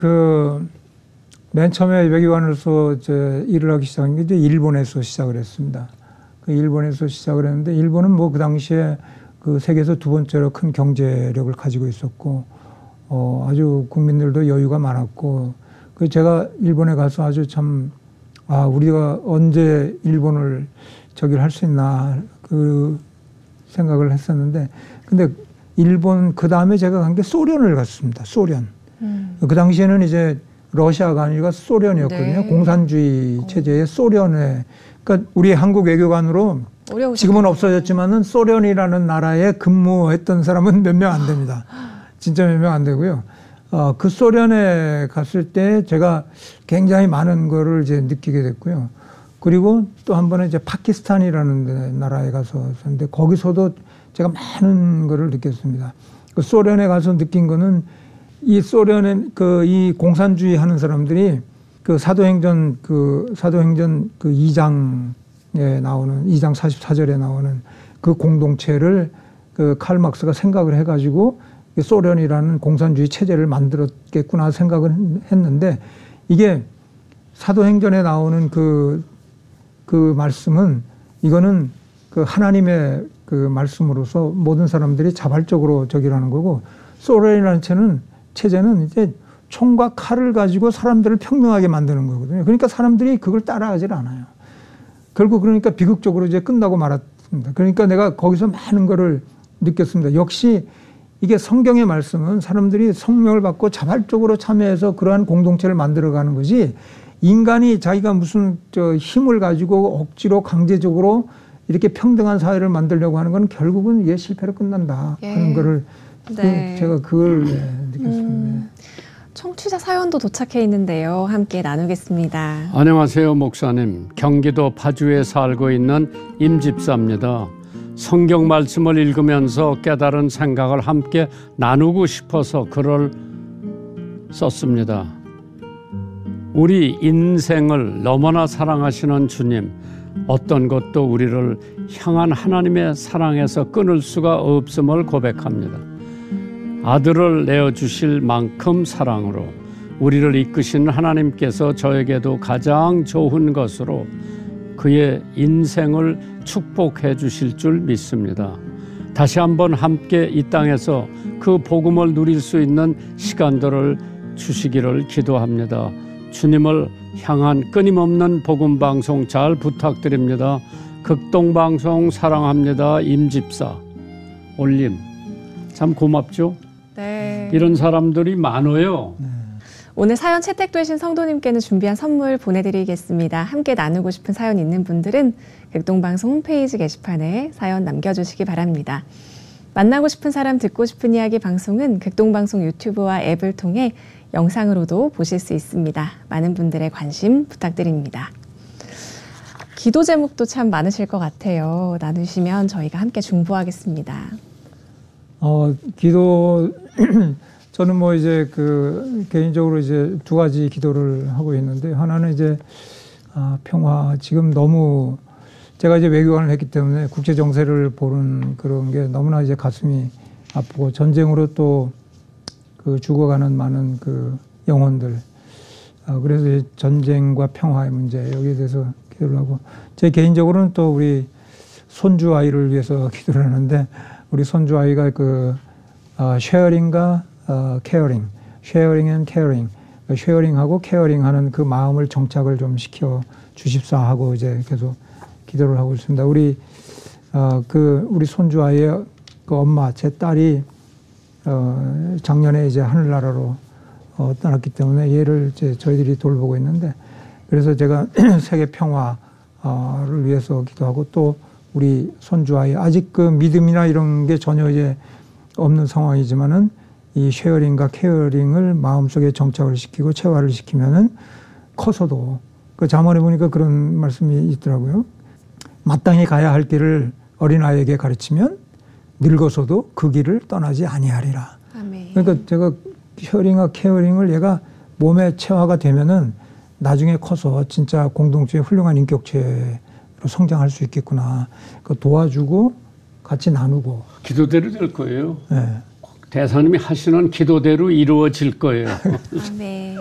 맨 처음에 외교관으로서 일을 하기 시작한 게 이제 일본에서 시작을 했습니다. 일본에서 시작을 했는데, 일본은 뭐 그 당시에 세계에서 두 번째로 큰 경제력을 가지고 있었고, 아주 국민들도 여유가 많았고, 제가 일본에 가서 아주 참, 우리가 언제 일본을 저기를 할 수 있나, 생각을 했었는데, 근데 일본, 그 다음에 제가 간 게 소련을 갔습니다. 소련. 그 당시에는 이제 러시아가 아니라 소련이었거든요. 네. 공산주의 체제의 소련에. 그러니까 우리 한국 외교관으로 지금은 없어졌지만은 소련이라는 나라에 근무했던 사람은 몇 명 안 됩니다. 진짜 몇 명 안 되고요. 그 소련에 갔을 때 제가 굉장히 많은 거를 이제 느끼게 됐고요. 그리고 또 한 번은 이제 파키스탄이라는 나라에 가서 있었는데 거기서도 제가 많은 거를 느꼈습니다. 그 소련에 가서 느낀 거는 이 소련의 이 공산주의 하는 사람들이 사도행전 2장에 나오는 2장 44절에 나오는 그 공동체를 칼 막스가 생각을 해가지고 소련이라는 공산주의 체제를 만들었겠구나 생각을 했는데, 이게 사도행전에 나오는 그 말씀은, 이거는 하나님의 말씀으로서 모든 사람들이 자발적으로 저기라는 거고, 소련이라는 체제는 이제 총과 칼을 가지고 사람들을 평등하게 만드는 거거든요. 그러니까 사람들이 그걸 따라하질 않아요. 결국 그러니까 비극적으로 이제 끝나고 말았습니다. 그러니까 내가 거기서 많은 거를 느꼈습니다. 역시 이게 성경의 말씀은 사람들이 성령을 받고 자발적으로 참여해서 그러한 공동체를 만들어가는 거지, 인간이 자기가 무슨 힘을 가지고 억지로 강제적으로 이렇게 평등한 사회를 만들려고 하는 건 결국은 이게 실패로 끝난다 하는 거를 네. 제가 그걸 느꼈습니다. 청취자 사연도 도착해 있는데요. 함께 나누겠습니다. 안녕하세요, 목사님. 경기도 파주에 살고 있는 임집사입니다. 성경 말씀을 읽으면서 깨달은 생각을 함께 나누고 싶어서 글을 썼습니다. 우리 인생을 너무나 사랑하시는 주님, 어떤 것도 우리를 향한 하나님의 사랑에서 끊을 수가 없음을 고백합니다. 아들을 내어주실 만큼 사랑으로 우리를 이끄신 하나님께서 저에게도 가장 좋은 것으로 그의 인생을 축복해 주실 줄 믿습니다. 다시 한번 함께 이 땅에서 그 복음을 누릴 수 있는 시간들을 주시기를 기도합니다. 주님을 향한 끊임없는 복음방송 잘 부탁드립니다. 극동방송 사랑합니다. 임집사. 올림. 참 고맙죠? 네. 이런 사람들이 많아요. 오늘 사연 채택되신 성도님께는 준비한 선물 보내드리겠습니다. 함께 나누고 싶은 사연 있는 분들은 극동방송 홈페이지 게시판에 사연 남겨주시기 바랍니다. 만나고 싶은 사람 듣고 싶은 이야기 방송은 극동방송 유튜브와 앱을 통해 영상으로도 보실 수 있습니다. 많은 분들의 관심 부탁드립니다. 기도 제목도 참 많으실 것 같아요. 나누시면 저희가 함께 중보하겠습니다. 기도 저는 뭐 이제 개인적으로 이제 두 가지 기도를 하고 있는데, 하나는 이제 평화. 지금 너무 제가 이제 외교관을 했기 때문에 국제 정세를 보는 그런 게 너무나 이제 가슴이 아프고, 전쟁으로 또 죽어가는 많은 영혼들. 그래서 이제 전쟁과 평화의 문제, 여기에 대해서 기도를 하고, 제 개인적으로는 또 우리 손주 아이를 위해서 기도를 하는데, 우리 손주 아이가 쉐어링과 케어링, 쉐어링 앤 케어링, 쉐어링하고 케어링하는 그 마음을 정착을 좀 시켜 주십사 하고 이제 계속 기도를 하고 있습니다. 우리 손주 아이의 엄마, 제 딸이 작년에 이제 하늘나라로 떠났기 때문에 얘를 이제 저희들이 돌보고 있는데, 그래서 제가 세계 평화를 위해서 기도하고, 또 우리 손주 아이, 아직 믿음이나 이런 게 전혀 이제 없는 상황이지만은 이 쉐어링과 케어링을 마음속에 정착을 시키고 체화를 시키면은 커서도, 잠언에 보니까 그런 말씀이 있더라고요. 마땅히 가야 할 길을 어린아이에게 가르치면 늙어서도 그 길을 떠나지 아니하리라. 아멘. 그러니까 제가 쉐어링과 케어링을 얘가 몸에 체화가 되면은 나중에 커서 진짜 공동체의 훌륭한 인격체로 성장할 수 있겠구나. 도와주고 같이 나누고. 기도대로 될 거예요. 네. 대사님이 하시는 기도대로 이루어질 거예요. 네.